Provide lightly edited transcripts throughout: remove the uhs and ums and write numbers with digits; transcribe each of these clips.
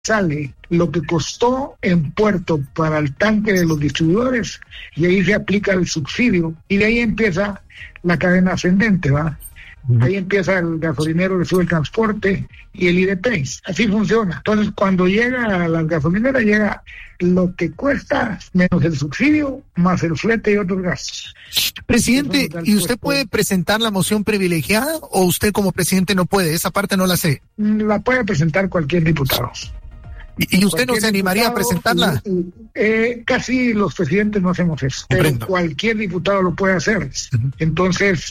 sale lo que costó en puerto para el tanque de los distribuidores y ahí se aplica el subsidio y de ahí empieza la cadena ascendente, ¿va? Ahí empieza el gasolinero que sube el transporte y el IDP. Así funciona. Entonces, cuando llega a las gasolineras, llega lo que cuesta menos el subsidio, más el flete y otros gastos. Presidente, ¿y usted puede presentar la moción privilegiada o usted como presidente no puede? Esa parte no la sé. La puede presentar cualquier diputado. ¿Y usted no se animaría a presentarla? Casi los presidentes no hacemos eso, pero cualquier diputado lo puede hacer. Entonces,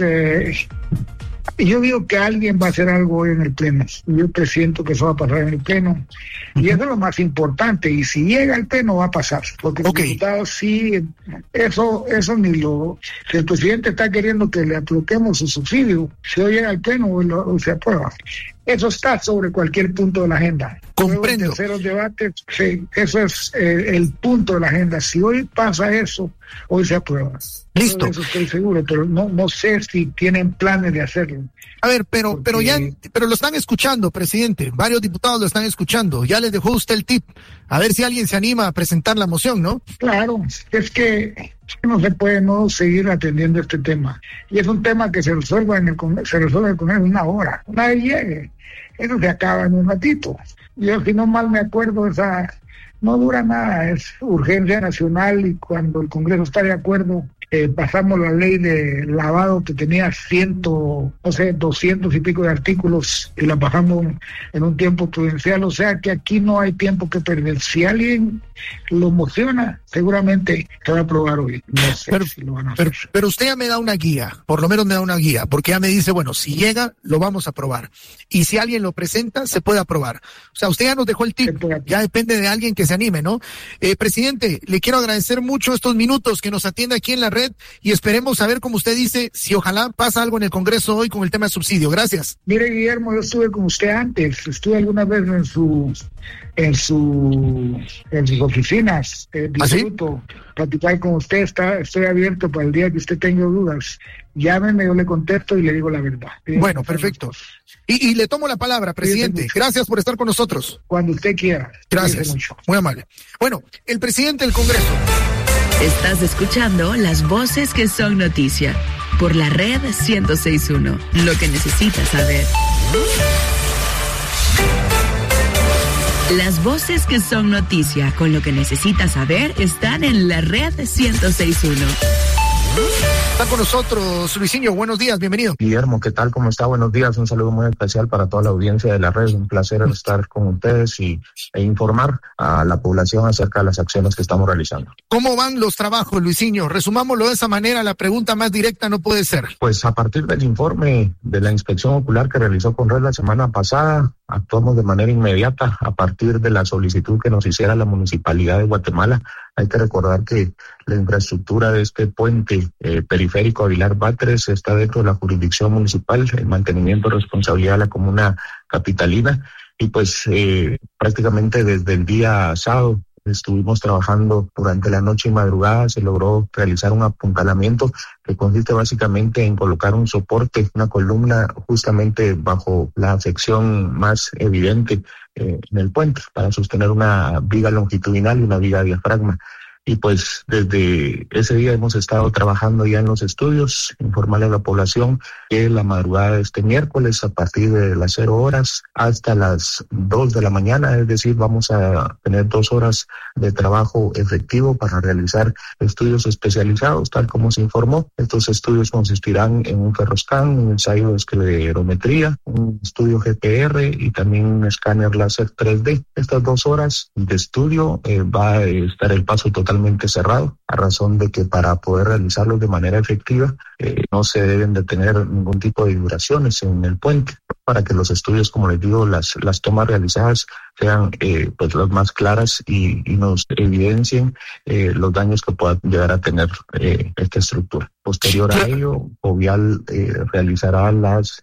yo digo que alguien va a hacer algo hoy en el Pleno. Yo presiento que eso va a pasar en el Pleno. Y eso es lo más importante. Y si llega al Pleno va a pasar. Porque los diputados sí, eso ni lo... Si el presidente está queriendo que le apliquemos su subsidio, si hoy llega al Pleno se aprueba. Eso está sobre cualquier punto de la agenda. Comprendo. En terceros debates, sí, eso es el punto de la agenda. Si hoy pasa eso, hoy se aprueba. Listo. Eso estoy seguro, pero no sé si tienen planes de hacerlo. A ver, pero lo están escuchando, presidente. Varios diputados lo están escuchando. Ya les dejó usted el tip. A ver si alguien se anima a presentar la moción, ¿no? Claro, es que no se puede no seguir atendiendo este tema. Y es un tema que se resuelve en el Congreso en una hora. Una vez llegue, eso se acaba en un ratito. Yo, si no mal me acuerdo, no dura nada, es urgencia nacional y cuando el Congreso está de acuerdo, pasamos la ley de lavado que tenía 200 y pico de artículos y la bajamos en un tiempo prudencial, o sea que aquí no hay tiempo que perder. Si alguien lo emociona, seguramente se va a aprobar hoy. No sé si lo van a hacer. Pero usted ya me da una guía, por lo menos me da una guía, porque ya me dice, bueno, si llega, lo vamos a aprobar. Y si alguien lo presenta, se puede aprobar. O sea, usted ya nos dejó el tip, ya depende de alguien que se anime, ¿no? Presidente, le quiero agradecer mucho estos minutos que nos atiende aquí en la red y esperemos saber, como usted dice, si ojalá pasa algo en el Congreso hoy con el tema de subsidio. Gracias. Mire, Guillermo, yo estuve con usted antes, estuve alguna vez en sus oficinas, disfruto platicar con usted, estoy abierto para el día que usted tenga dudas. Llámeme, yo le contesto y le digo la verdad. Bueno, perfecto. Y le tomo la palabra, presidente. Gracias por estar con nosotros. Cuando usted quiera. Gracias. Muy amable. Bueno, el presidente del Congreso. Estás escuchando las voces que son noticia por la red 106.1. Lo que necesitas saber. Las voces que son noticia con lo que necesitas saber están en la red 106.1. Está con nosotros Luisinho, buenos días, bienvenido. Guillermo, ¿qué tal? ¿Cómo está? Buenos días, un saludo muy especial para toda la audiencia de la red, un placer estar con ustedes e informar a la población acerca de las acciones que estamos realizando. ¿Cómo van los trabajos, Luisinho? Resumámoslo de esa manera, la pregunta más directa no puede ser. Pues a partir del informe de la inspección ocular que realizó Conred la semana pasada, actuamos de manera inmediata a partir de la solicitud que nos hiciera la Municipalidad de Guatemala. Hay que recordar que la infraestructura de este puente periférico Aguilar Batres está dentro de la jurisdicción municipal, el mantenimiento y responsabilidad de la comuna capitalina, y pues prácticamente desde el día sábado estuvimos trabajando durante la noche y madrugada. Se logró realizar un apuntalamiento que consiste básicamente en colocar un soporte, una columna justamente bajo la sección más evidente en el puente para sostener una viga longitudinal y una viga diafragma. Y pues desde ese día hemos estado trabajando ya en los estudios, informarle a la población que la madrugada de este miércoles a partir de las 0 horas hasta las 2 de la mañana, es decir, vamos a tener 2 horas de trabajo efectivo para realizar estudios especializados, tal como se informó. Estos estudios consistirán en un ferroscan, un ensayo de esclerometría, un estudio GPR y también un escáner láser 3D. Estas 2 horas de estudio va a estar el paso totalmente cerrado, a razón de que para poder realizarlos de manera efectiva no se deben de tener ningún tipo de vibraciones en el puente, para que los estudios, como les digo, las tomas realizadas sean pues las más claras y nos evidencien los daños que pueda llegar a tener esta estructura. Posterior a ello, Ovial realizará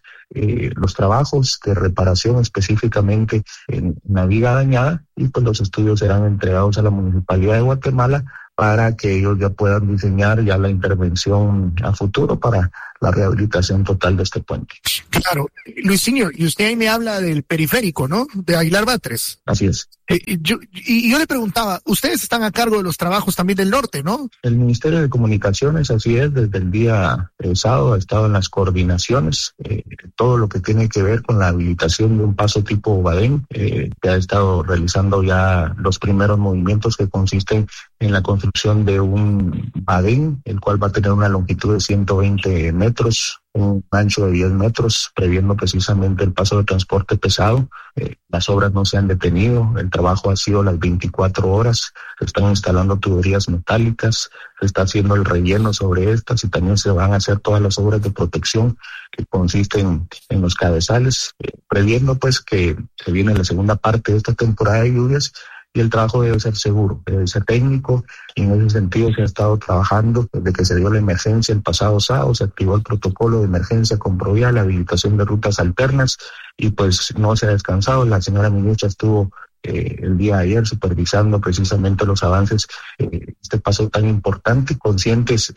los trabajos de reparación específicamente en una viga dañada, y pues los estudios serán entregados a la Municipalidad de Guatemala para que ellos ya puedan diseñar ya la intervención a futuro para la rehabilitación total de este puente. Claro. Luisinho, y usted ahí me habla del periférico, ¿no? De Aguilar Batres. Así es. Yo le preguntaba, ustedes están a cargo de los trabajos también del norte, ¿no? El Ministerio de Comunicaciones, así es, desde el día sábado ha estado en las coordinaciones, todo lo que tiene que ver con la habilitación de un paso tipo Badén, que ha estado realizando ya los primeros movimientos que consisten en la construcción de un Badén, el cual va a tener una longitud de 120 metros, un ancho de 10 metros, previendo precisamente el paso de transporte pesado. Las obras no se han detenido, el trabajo ha sido las 24 horas, se están instalando tuberías metálicas, se está haciendo el relleno sobre estas y también se van a hacer todas las obras de protección que consisten en los cabezales, previendo pues que se viene la segunda parte de esta temporada de lluvias. Y el trabajo debe ser seguro, debe ser técnico, y en ese sentido se ha estado trabajando desde que se dio la emergencia el pasado sábado, se activó el protocolo de emergencia con Provia, la habilitación de rutas alternas, y pues no se ha descansado. La señora ministra estuvo el día de ayer supervisando precisamente los avances, este paso tan importante, conscientes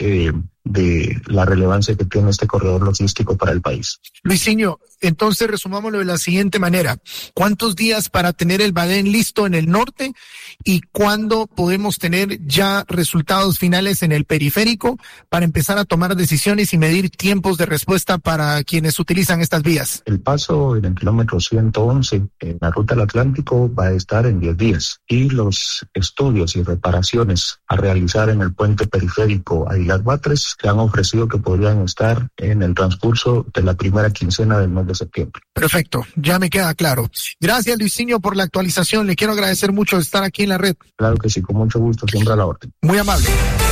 de la relevancia que tiene este corredor logístico para el país. Luisinho, entonces resumámoslo de la siguiente manera: ¿cuántos días para tener el Badén listo en el norte y cuándo podemos tener ya resultados finales en el periférico para empezar a tomar decisiones y medir tiempos de respuesta para quienes utilizan estas vías? El paso en el kilómetro 111 en la ruta del Atlántico va a estar en 10 días y los estudios y reparaciones a realizar en el puente periférico Aguilar Batres se han ofrecido que podrían estar en el transcurso de la primera quincena del mes de septiembre. Perfecto, ya me queda claro. Gracias, Luisinho, por la actualización. Le quiero agradecer mucho de estar aquí en la red. Claro que sí, con mucho gusto, siempre a la orden. Muy amable.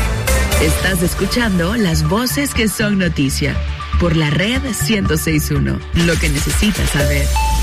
Estás escuchando las voces que son noticia por la red 106.1. Lo que necesitas saber.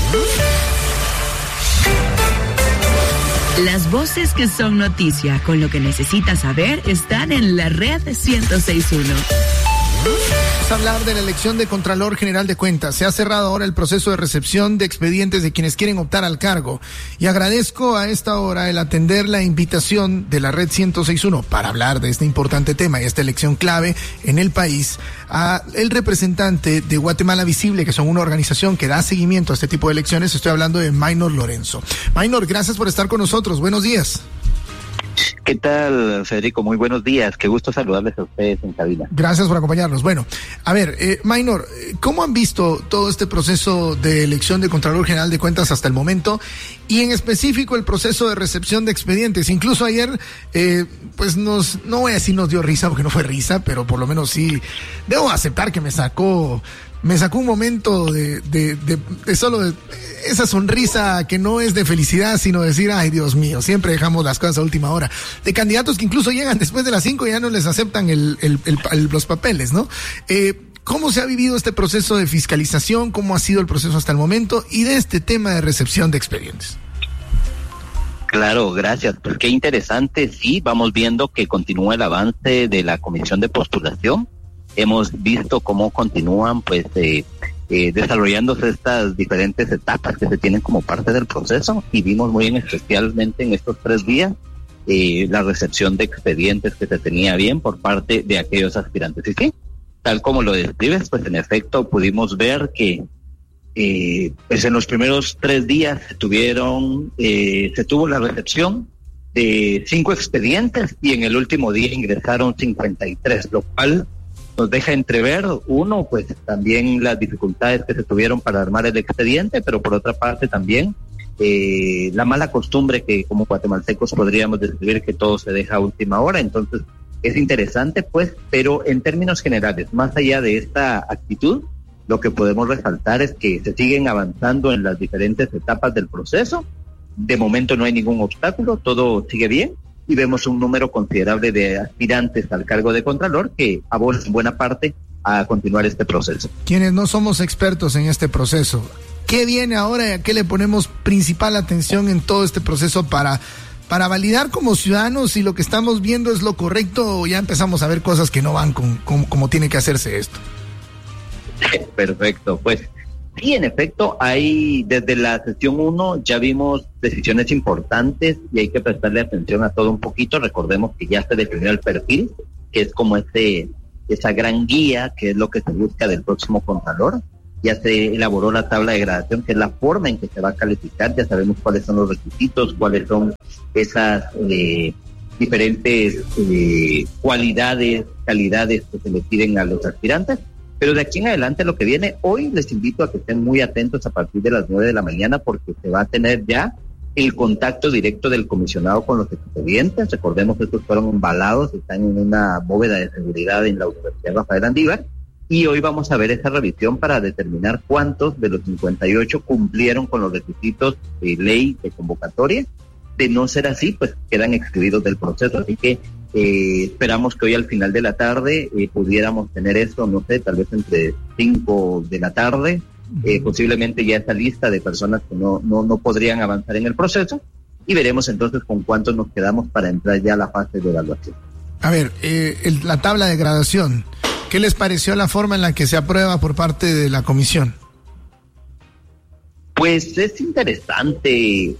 Las voces que son noticia con lo que necesitas saber están en la red 106.1. Vamos a hablar de la elección de Contralor General de Cuentas. Se ha cerrado ahora el proceso de recepción de expedientes de quienes quieren optar al cargo. Y agradezco a esta hora el atender la invitación de la red 106.1 para hablar de este importante tema y esta elección clave en el país a el representante de Guatemala Visible, que son una organización que da seguimiento a este tipo de elecciones. Estoy hablando de Maynor Lorenzo. Maynor, gracias por estar con nosotros. Buenos días. ¿Qué tal, Federico? Muy buenos días. Qué gusto saludarles a ustedes en cabina. Gracias por acompañarnos. Bueno, a ver, Maynor, ¿cómo han visto todo este proceso de elección de Contralor General de Cuentas hasta el momento? Y en específico el proceso de recepción de expedientes. Incluso ayer, pues no voy a decir nos dio risa, porque no fue risa, pero por lo menos sí, debo aceptar que me sacó un momento de solo de esa sonrisa que no es de felicidad, sino decir, ay, Dios mío, siempre dejamos las cosas a última hora. De candidatos que incluso llegan después de las 5 y ya no les aceptan los papeles, ¿no? ¿Cómo se ha vivido este proceso de fiscalización? ¿Cómo ha sido el proceso hasta el momento? Y de este tema de recepción de expedientes. Claro, gracias. Pues qué interesante. Sí, vamos viendo que continúa el avance de la comisión de postulación. Hemos visto cómo continúan desarrollándose estas diferentes etapas que se tienen como parte del proceso, y vimos muy especialmente en estos 3 días la recepción de expedientes que se tenía bien por parte de aquellos aspirantes. Y sí, tal como lo describes, pues en efecto pudimos ver que pues en los primeros 3 días se tuvo la recepción de 5 expedientes y en el último día ingresaron 53, lo cual nos deja entrever, uno, pues también las dificultades que se tuvieron para armar el expediente, pero por otra parte también la mala costumbre que como guatemaltecos podríamos describir que todo se deja a última hora. Entonces es interesante, pues, pero en términos generales, más allá de esta actitud, lo que podemos resaltar es que se siguen avanzando en las diferentes etapas del proceso. De momento no hay ningún obstáculo, todo sigue bien, y vemos un número considerable de aspirantes al cargo de Contralor que abonan en buena parte a continuar este proceso. Quienes no somos expertos en este proceso, ¿qué viene ahora y a qué le ponemos principal atención en todo este proceso para validar como ciudadanos si lo que estamos viendo es lo correcto o ya empezamos a ver cosas que no van como tiene que hacerse esto? Perfecto, pues sí, en efecto, hay desde la sesión 1 ya vimos decisiones importantes y hay que prestarle atención a todo un poquito. Recordemos que ya se definió el perfil, que es como esa gran guía que es lo que se busca del próximo contralor. Ya se elaboró la tabla de gradación, que es la forma en que se va a calificar. Ya sabemos cuáles son los requisitos, cuáles son esas diferentes cualidades, calidades que se le piden a los aspirantes. Pero de aquí en adelante lo que viene, hoy les invito a que estén muy atentos a partir de las 9 de la mañana, porque se va a tener ya el contacto directo del comisionado con los expedientes. Recordemos que estos fueron embalados, están en una bóveda de seguridad en la Universidad Rafael Andívar, y hoy vamos a ver esa revisión para determinar cuántos de los 58 cumplieron con los requisitos de ley de convocatoria. De no ser así, pues quedan excluidos del proceso. Así que esperamos que hoy al final de la tarde pudiéramos tener esto, no sé, tal vez entre 5 de la tarde, posiblemente ya esta lista de personas que no podrían avanzar en el proceso, y veremos entonces con cuántos nos quedamos para entrar ya a la fase de evaluación. A ver, la tabla de graduación, ¿qué les pareció la forma en la que se aprueba por parte de la comisión? Pues es interesante.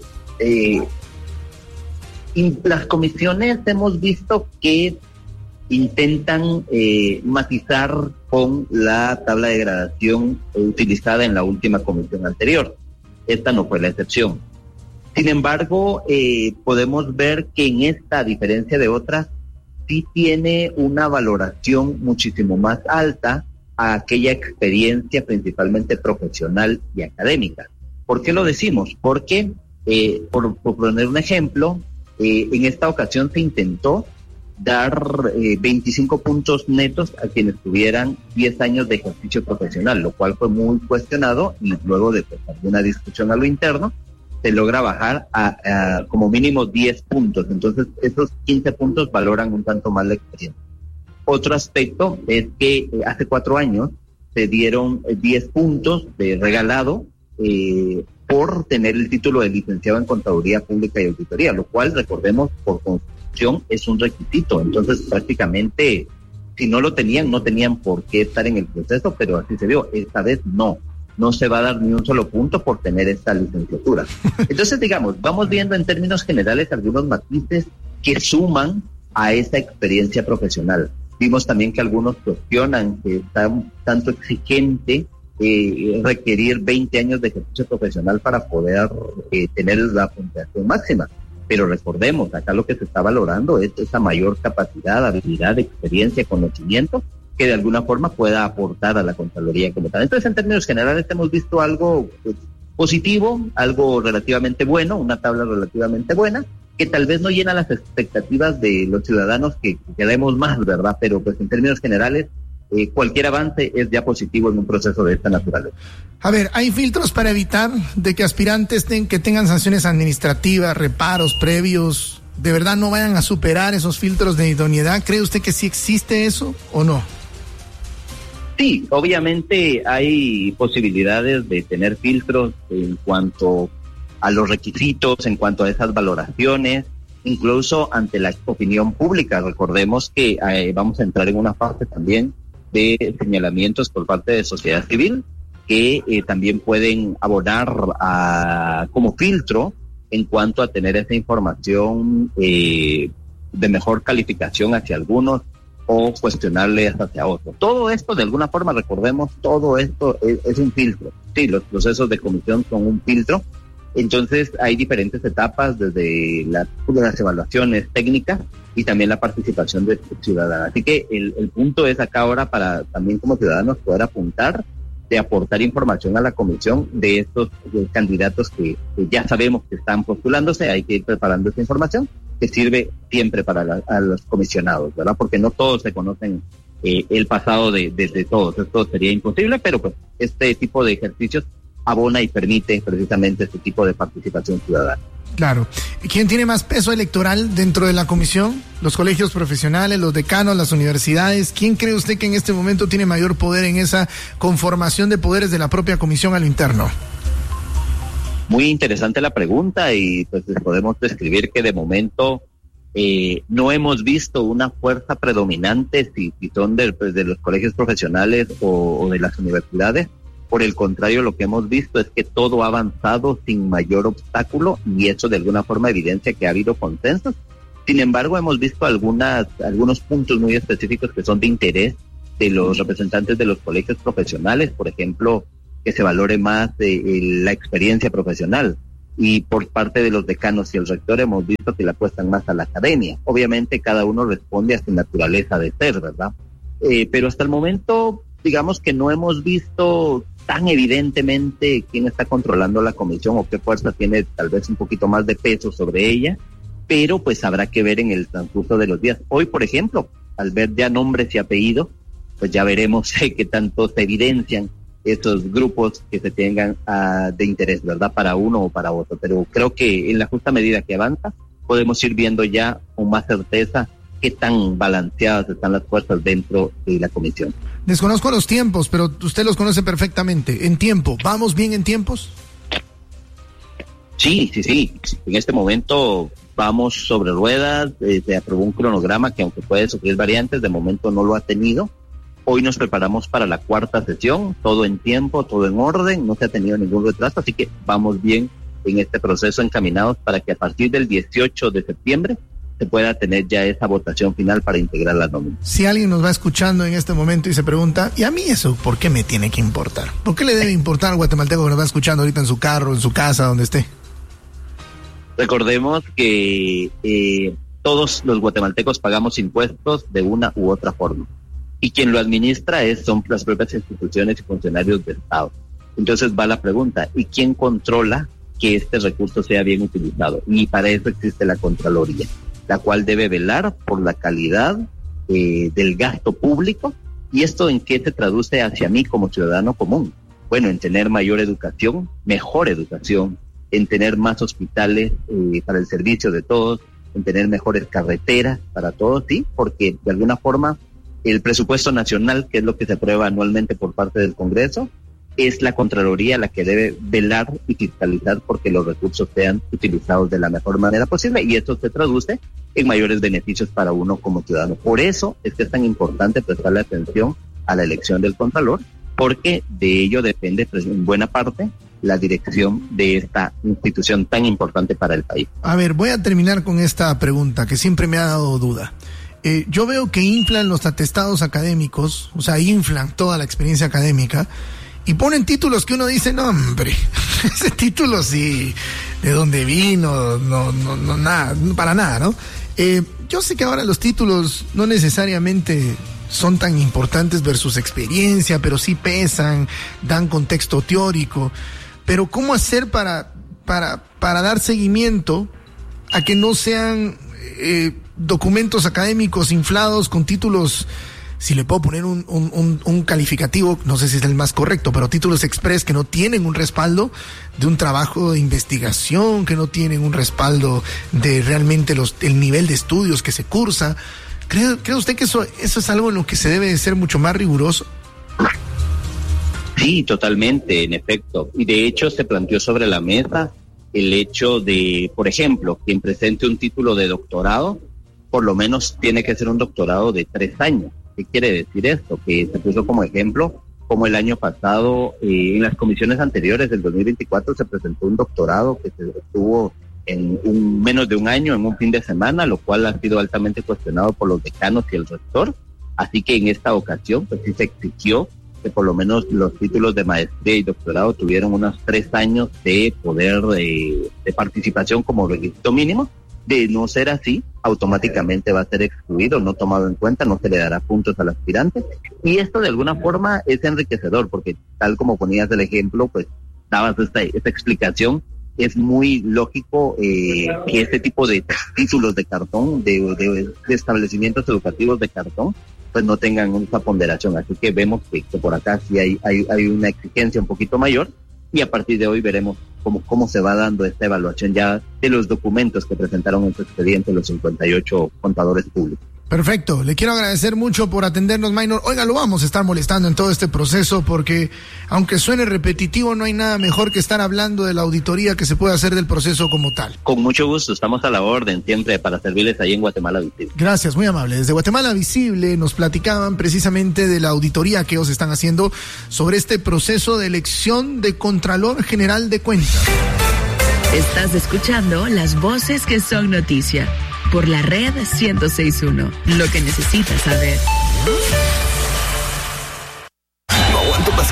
Las comisiones hemos visto que intentan matizar con la tabla de gradación utilizada en la última comisión anterior. Esta no fue la excepción. Sin embargo, podemos ver que en esta, a diferencia de otras, sí tiene una valoración muchísimo más alta a aquella experiencia principalmente profesional y académica. ¿Por qué lo decimos? Porque, por poner un ejemplo, en esta ocasión se intentó dar 25 puntos netos a quienes tuvieran 10 años de ejercicio profesional, lo cual fue muy cuestionado, y luego de alguna discusión a lo interno, se logra bajar a como mínimo 10 puntos. Entonces, esos 15 puntos valoran un tanto más la experiencia. Otro aspecto es que hace 4 años se dieron 10 puntos de regalado por tener el título de licenciado en Contaduría Pública y Auditoría, lo cual, recordemos, por Constitución es un requisito. Entonces, prácticamente, si no lo tenían, no tenían por qué estar en el proceso, pero así se vio. Esta vez no se va a dar ni un solo punto por tener esta licenciatura. Entonces, digamos, vamos viendo en términos generales algunos matices que suman a esa experiencia profesional. Vimos también que algunos cuestionan que está un tanto exigente requerir 20 años de ejercicio profesional para poder tener la puntuación máxima. Pero recordemos, acá lo que se está valorando es esa mayor capacidad, habilidad, experiencia, conocimiento que de alguna forma pueda aportar a la Contraloría como tal. Entonces, en términos generales, hemos visto algo positivo, algo relativamente bueno, una tabla relativamente buena, que tal vez no llena las expectativas de los ciudadanos que queremos más, ¿verdad? Pero pues en términos generales, cualquier avance es ya positivo en un proceso de esta naturaleza. A ver, ¿hay filtros para evitar de que aspirantes que tengan sanciones administrativas, reparos previos, de verdad no vayan a superar esos filtros de idoneidad? ¿Cree usted que sí existe eso o no? Sí, obviamente hay posibilidades de tener filtros en cuanto a los requisitos, en cuanto a esas valoraciones, incluso ante la opinión pública. Recordemos que vamos a entrar en una fase también de señalamientos por parte de sociedad civil que también pueden abonar como filtro en cuanto a tener esa información de mejor calificación hacia algunos o cuestionarle hacia otros. Todo esto, de alguna forma, recordemos, todo esto es un filtro. Sí, los procesos de comisión son un filtro. Entonces hay diferentes etapas, desde las evaluaciones técnicas y también la participación de ciudadanos. Así que el punto es acá ahora para también como ciudadanos poder apuntar, de aportar información a la comisión de estos candidatos que ya sabemos que están postulándose. Hay que ir preparando esta información que sirve siempre para a los comisionados, ¿verdad? Porque no todos se conocen el pasado de todos. Esto sería imposible, pero pues este tipo de ejercicios abona y permite precisamente este tipo de participación ciudadana. Claro. ¿Quién tiene más peso electoral dentro de la comisión? ¿Los colegios profesionales, los decanos, las universidades? ¿Quién cree usted que en este momento tiene mayor poder en esa conformación de poderes de la propia comisión a lo interno? Muy interesante la pregunta, y pues podemos describir que de momento no hemos visto una fuerza predominante si son de los colegios profesionales o de las universidades. Por el contrario, lo que hemos visto es que todo ha avanzado sin mayor obstáculo, y eso de alguna forma evidencia que ha habido consensos. Sin embargo, hemos visto algunos puntos muy específicos que son de interés de los representantes de los colegios profesionales, por ejemplo, que se valore más la experiencia profesional. Y por parte de los decanos y el rector hemos visto que le apuestan más a la academia. Obviamente cada uno responde a su naturaleza de ser, ¿verdad? Pero hasta el momento, digamos que no hemos visto tan evidentemente quién está controlando la comisión o qué fuerza tiene tal vez un poquito más de peso sobre ella, pero pues habrá que ver en el transcurso de los días. Hoy, por ejemplo, al ver ya nombres y apellidos, pues ya veremos qué tanto se evidencian esos grupos que se tengan de interés, ¿verdad? Para uno o para otro. Pero creo que en la justa medida que avanza, podemos ir viendo ya con más certeza qué tan balanceadas están las fuerzas dentro de la comisión. Desconozco los tiempos, pero usted los conoce perfectamente. En tiempo, ¿vamos bien en tiempos? Sí. En este momento vamos sobre ruedas. Se aprobó un cronograma que, aunque puede sufrir variantes, de momento no lo ha tenido. Hoy nos preparamos para la cuarta sesión, todo en tiempo, todo en orden, no se ha tenido ningún retraso, así que vamos bien en este proceso, encaminados para que a partir del 18 de septiembre se pueda tener ya esa votación final para integrar la nómina. Si alguien nos va escuchando en este momento y se pregunta, ¿y a mí eso por qué me tiene que importar? ¿Por qué le debe importar al guatemalteco que nos va escuchando ahorita en su carro, en su casa, donde esté? Recordemos que todos los guatemaltecos pagamos impuestos de una u otra forma. Y quien lo administra son las propias instituciones y funcionarios del Estado. Entonces va la pregunta, ¿y quién controla que este recurso sea bien utilizado? Y para eso existe la Contraloría, la cual debe velar por la calidad del gasto público. ¿Y esto en qué se traduce hacia mí como ciudadano común? Bueno, en tener mayor educación, mejor educación, en tener más hospitales para el servicio de todos, en tener mejores carreteras para todos, sí, porque de alguna forma el presupuesto nacional, que es lo que se aprueba anualmente por parte del Congreso, es la Contraloría la que debe velar y fiscalizar porque los recursos sean utilizados de la mejor manera posible, y esto se traduce en mayores beneficios para uno como ciudadano. Por eso es que es tan importante prestarle atención a la elección del Contralor, porque de ello depende, pues, en buena parte la dirección de esta institución tan importante para el país. A ver, voy a terminar con esta pregunta que siempre me ha dado duda. Yo veo que inflan los atestados académicos, o sea, inflan toda la experiencia académica y ponen títulos que uno dice, no, hombre, ese título sí, ¿de dónde vino? No, nada, para nada, ¿no? Yo sé que ahora los títulos no necesariamente son tan importantes versus experiencia, pero sí pesan, dan contexto teórico. Pero ¿cómo hacer para dar seguimiento a que no sean documentos académicos inflados con títulos, si le puedo poner un calificativo, no sé si es el más correcto, pero títulos express que no tienen un respaldo de un trabajo de investigación, que no tienen un respaldo de realmente el nivel de estudios que se cursa? ¿Cree usted que eso es algo en lo que se debe de ser mucho más riguroso? Sí, totalmente, en efecto. Y de hecho se planteó sobre la mesa el hecho de, por ejemplo, quien presente un título de doctorado, por lo menos tiene que ser un doctorado de 3 años. ¿Qué quiere decir esto? Que se puso como ejemplo, como el año pasado, en las comisiones anteriores del 2024 se presentó un doctorado que se obtuvo en menos de un año, en un fin de semana, lo cual ha sido altamente cuestionado por los decanos y el rector. Así que en esta ocasión, pues sí se exigió que por lo menos los títulos de maestría y doctorado tuvieron unos 3 años de poder de participación como requisito mínimo. De no ser así, automáticamente va a ser excluido, no tomado en cuenta, no se le dará puntos al aspirante. Y esto de alguna forma es enriquecedor, porque tal como ponías el ejemplo, pues dabas esta explicación. Es muy lógico que este tipo de títulos de cartón, de establecimientos educativos de cartón, pues no tengan esa ponderación. Así que vemos que por acá sí hay una exigencia un poquito mayor, y a partir de hoy veremos cómo se va dando esta evaluación ya de los documentos que presentaron en su expediente los 58 contadores públicos. Perfecto, le quiero agradecer mucho por atendernos, Maynor. Oiga, lo vamos a estar molestando en todo este proceso porque, aunque suene repetitivo, no hay nada mejor que estar hablando de la auditoría que se puede hacer del proceso como tal. Con mucho gusto, estamos a la orden siempre para servirles ahí en Guatemala Visible. Gracias, muy amable. Desde Guatemala Visible nos platicaban precisamente de la auditoría que ellos están haciendo sobre este proceso de elección de Contralor General de Cuentas. Estás escuchando las voces que son noticia por la red 106.1. Lo que necesitas saber.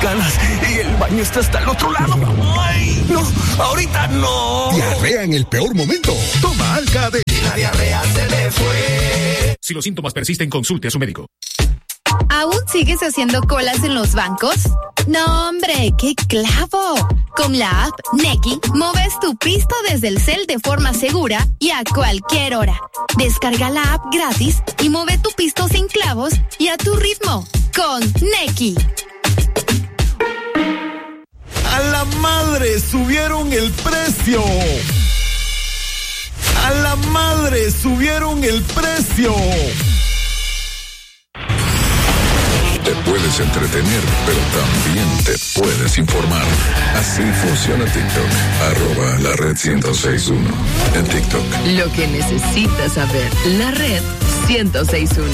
ganas y el baño está hasta el otro lado. ¡Ay, no! ¡Ahorita no! Diarrea en el peor momento. Toma Alka-D. La diarrea se me fue. Si los síntomas persisten, consulte a su médico. ¿Aún sigues haciendo colas en los bancos? No, hombre, ¡qué clavo! Con la app Nequi, mueves tu pisto desde el cel de forma segura y a cualquier hora. Descarga la app gratis y mueve tu pisto sin clavos y a tu ritmo. Con Nequi. ¡A la madre! ¡Subieron el precio! ¡A la madre! ¡Subieron el precio! Te puedes entretener, pero también te puedes informar. Así funciona TikTok. @lared1061 en TikTok. Lo que necesitas saber. La Red 1061.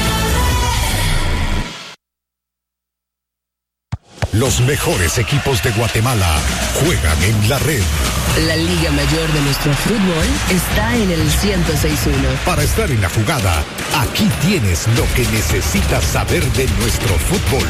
Los mejores equipos de Guatemala juegan en la red. La Liga Mayor de nuestro fútbol está en el 1061. Para estar en la jugada, aquí tienes lo que necesitas saber de nuestro fútbol.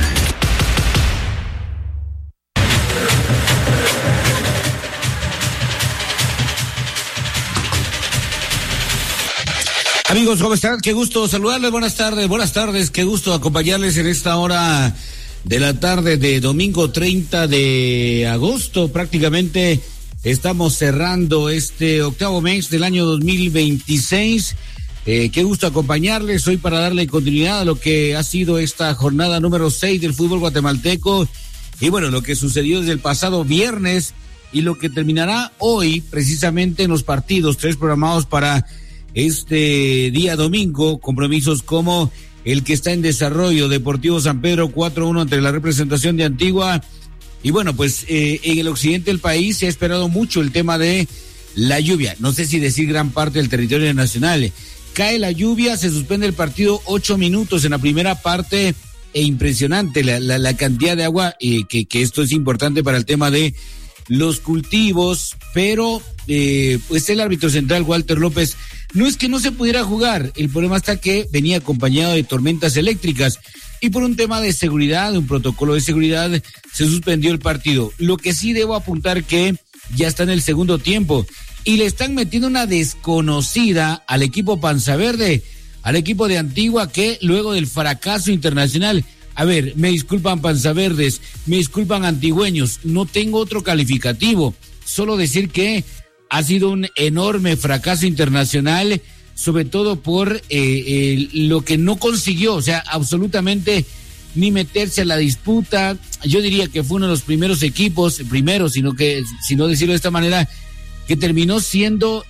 Amigos, ¿cómo están? Qué gusto saludarles. Buenas tardes. Qué gusto acompañarles en esta hora de la tarde de domingo 30 de agosto. Prácticamente estamos cerrando este octavo mes del año 2026. Qué gusto acompañarles hoy para darle continuidad a lo que ha sido esta jornada número 6 del fútbol guatemalteco. Y bueno, lo que sucedió desde el pasado viernes y lo que terminará hoy precisamente en los partidos, 3 programados para este día domingo, compromisos como el que está en desarrollo, Deportivo San Pedro 4-1 ante la representación de Antigua. Y bueno, pues en el occidente del país se ha esperado mucho el tema de la lluvia. No sé si decir gran parte del territorio nacional. Cae la lluvia, se suspende el partido 8 minutos en la primera parte. E impresionante la cantidad de agua, que esto es importante para el tema de los cultivos, pero pues el árbitro central Walter López, no es que no se pudiera jugar, el problema está que venía acompañado de tormentas eléctricas y por un tema de seguridad, un protocolo de seguridad, se suspendió el partido. Lo que sí debo apuntar que ya está en el segundo tiempo y le están metiendo una desconocida al equipo Panza Verde, al equipo de Antigua, que luego del fracaso internacional, a ver, me disculpan panzaverdes, me disculpan antigüeños, no tengo otro calificativo, solo decir que ha sido un enorme fracaso internacional, sobre todo por lo que no consiguió, o sea, absolutamente ni meterse a la disputa. Yo diría que fue uno de los primeros equipos, si no decirlo de esta manera, que terminó siendo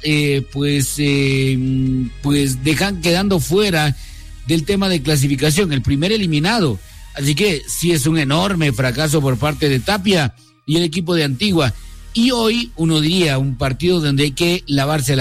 quedando fuera del tema de clasificación, el primer eliminado. Así que sí es un enorme fracaso por parte de Tapia y el equipo de Antigua. Y hoy uno diría un partido donde hay que lavarse la